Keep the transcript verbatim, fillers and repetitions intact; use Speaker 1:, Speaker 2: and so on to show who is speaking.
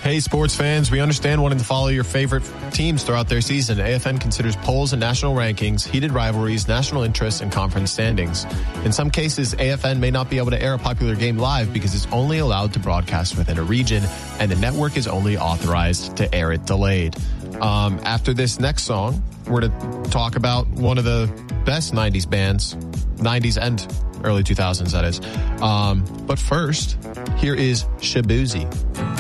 Speaker 1: Hey, sports fans, we understand wanting to follow your favorite teams throughout their season. A F N considers polls and national rankings, heated rivalries, national interests, and conference standings. In some cases, A F N may not be able to air a popular game live because it's only allowed to broadcast within a region, and the network is only authorized to air it delayed. Um, after this next song, we're going to talk about one of the best nineties bands, nineties and early two thousands, that is. Um, but first, here is Shaboozey.